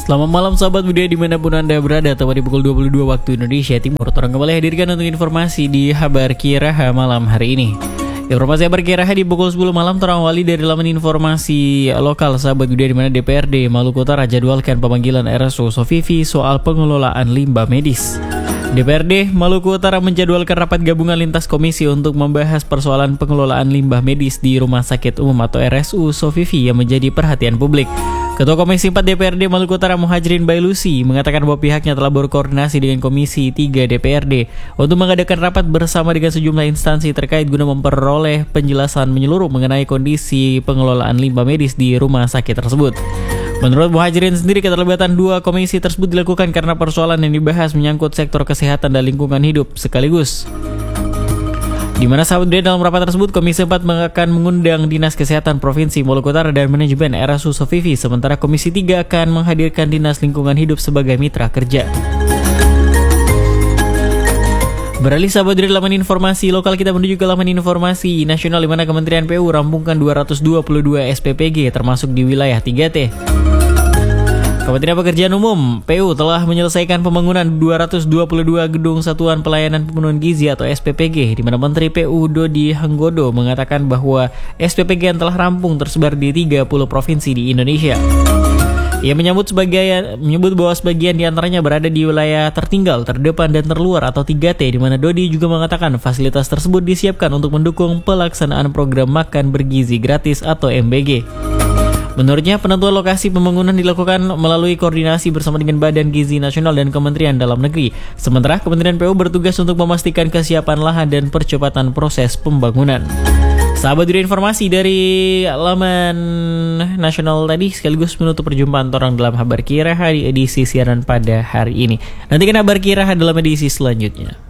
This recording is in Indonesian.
Selamat malam sahabat budaya dimanapun Anda berada. Tepat di pukul 22 waktu Indonesia Timur, orang kembali hadirkan untuk informasi di Habar Kiraha malam hari ini. Informasi Habar Kiraha di pukul 10 malam terawali dari laman informasi lokal sahabat budaya, di mana DPRD Maluku Utara jadwalkan pemanggilan RSU Sofifi soal pengelolaan limbah medis. DPRD Maluku Utara menjadwalkan rapat gabungan lintas komisi untuk membahas persoalan pengelolaan limbah medis di Rumah Sakit Umum atau RSU Sofifi yang menjadi perhatian publik. Ketua Komisi 4 DPRD Maluku Utara Muhajirin Bailusi mengatakan bahwa pihaknya telah berkoordinasi dengan Komisi 3 DPRD untuk mengadakan rapat bersama dengan sejumlah instansi terkait guna memperoleh penjelasan menyeluruh mengenai kondisi pengelolaan limbah medis di rumah sakit tersebut. Menurut Muhajirin sendiri, keterlibatan dua komisi tersebut dilakukan karena persoalan yang dibahas menyangkut sektor kesehatan dan lingkungan hidup sekaligus. Di mana sahabat budaya dalam rapat tersebut, Komisi 4 akan mengundang Dinas Kesehatan Provinsi Maluku Utara dan manajemen RSU Sofifi, sementara Komisi 3 akan menghadirkan Dinas Lingkungan Hidup sebagai mitra kerja. Beralih sahabat dari laman informasi lokal, kita menuju ke laman informasi nasional, di mana Kementerian PU rampungkan 222 SPPG termasuk di wilayah 3T. Kementerian Pekerjaan Umum PU telah menyelesaikan pembangunan 222 gedung Satuan Pelayanan Pemenuhan Gizi atau SPPG, di mana Menteri PU Dodi Hanggodo mengatakan bahwa SPPG yang telah rampung tersebar di 30 provinsi di Indonesia. Ia menyebut bahwa sebagian diantaranya berada di wilayah tertinggal, terdepan, dan terluar atau 3T, di mana Dodi juga mengatakan fasilitas tersebut disiapkan untuk mendukung pelaksanaan program makan bergizi gratis atau MBG. Menurutnya, penentuan lokasi pembangunan dilakukan melalui koordinasi bersama dengan Badan Gizi Nasional dan Kementerian Dalam Negeri. Sementara Kementerian PU bertugas untuk memastikan kesiapan lahan dan percepatan proses pembangunan. Sahabat dari informasi dari laman nasional tadi sekaligus menutup perjumpaan orang dalam Habar Kiraha di edisi siaran pada hari ini. Nantikan Habar Kiraha dalam edisi selanjutnya.